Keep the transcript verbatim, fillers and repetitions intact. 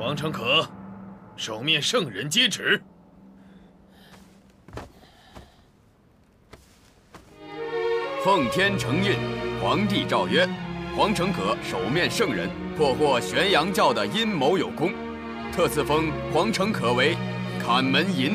黄承可，手面圣人接旨。 奉天承运，皇帝诏曰：黄承可手面圣人，破获玄阳教的阴谋有功，特赐封黄承可为坎门尹。